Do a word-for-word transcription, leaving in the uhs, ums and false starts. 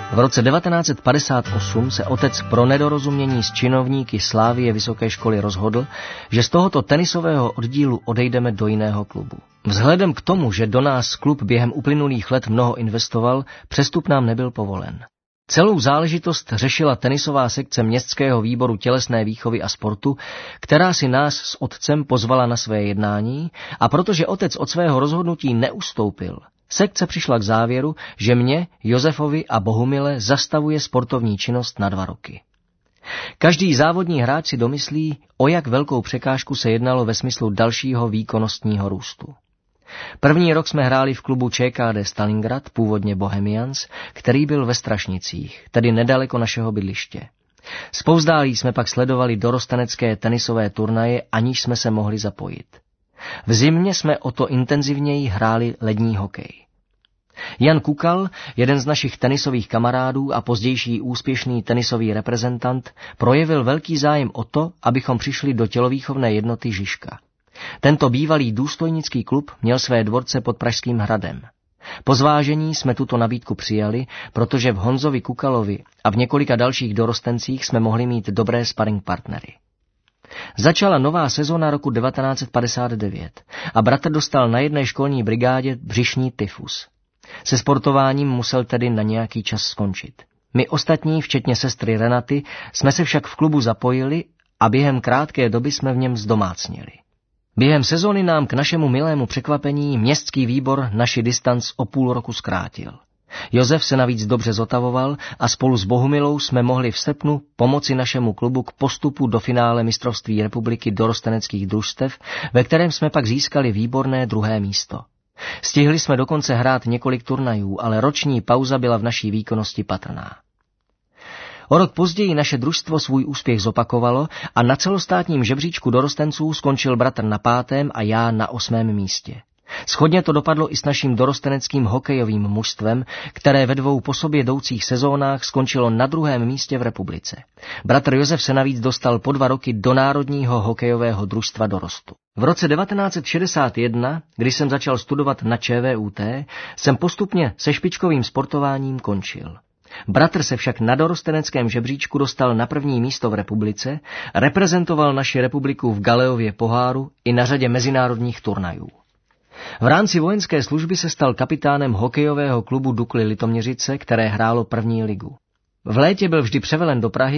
V roce devatenáct set padesát osm se otec pro nedorozumění s činovníky Slavie Vysoké školy rozhodl, že z tohoto tenisového oddílu odejdeme do jiného klubu. Vzhledem k tomu, že do nás klub během uplynulých let mnoho investoval, přestup nám nebyl povolen. Celou záležitost řešila tenisová sekce městského výboru tělesné výchovy a sportu, která si nás s otcem pozvala na své jednání, a protože otec od svého rozhodnutí neustoupil, sekce přišla k závěru, že mě, Josefovi a Bohumile zastavuje sportovní činnost na dva roky. Každý závodní hráč si domyslí, o jak velkou překážku se jednalo ve smyslu dalšího výkonnostního růstu. První rok jsme hráli v klubu Č K D Stalingrad, původně Bohemians, který byl ve Strašnicích, tedy nedaleko našeho bydliště. Zpovzdálí jsme pak sledovali dorostenecké tenisové turnaje, aniž jsme se mohli zapojit. V zimě jsme o to intenzivněji hráli lední hokej. Jan Kukal, jeden z našich tenisových kamarádů a pozdější úspěšný tenisový reprezentant, projevil velký zájem o to, abychom přišli do tělovýchovné jednoty Žižka. Tento bývalý důstojnický klub měl své dvorce pod Pražským hradem. Po zvážení jsme tuto nabídku přijali, protože v Honzovi Kukalovi a v několika dalších dorostencích jsme mohli mít dobré sparring partnery. Začala nová sezóna roku devatenáct set padesát devět a bratr dostal na jedné školní brigádě břišní tyfus. Se sportováním musel tedy na nějaký čas skončit. My ostatní, včetně sestry Renaty, jsme se však v klubu zapojili a během krátké doby jsme v něm zdomácněli. Během sezóny nám k našemu milému překvapení městský výbor naši distanc o půl roku zkrátil. Josef se navíc dobře zotavoval a spolu s Bohumilou jsme mohli v srpnu pomoci našemu klubu k postupu do finále mistrovství republiky dorosteneckých družstev, ve kterém jsme pak získali výborné druhé místo. Stihli jsme dokonce hrát několik turnajů, ale roční pauza byla v naší výkonnosti patrná. O rok později naše družstvo svůj úspěch zopakovalo a na celostátním žebříčku dorostenců skončil bratr na pátém a já na osmém místě. Shodně to dopadlo i s naším dorosteneckým hokejovým mužstvem, které ve dvou po sobě jdoucích sezónách skončilo na druhém místě v republice. Bratr Josef se navíc dostal po dva roky do Národního hokejového družstva dorostu. V roce devatenáct set šedesát jedna, když jsem začal studovat na Č V U T, jsem postupně se špičkovým sportováním končil. Bratr se však na dorosteneckém žebříčku dostal na první místo v republice, reprezentoval naši republiku v Galeově poháru i na řadě mezinárodních turnajů. V rámci vojenské služby se stal kapitánem hokejového klubu Dukly Litoměřice, které hrálo první ligu. V létě byl vždy převelen do Prahy,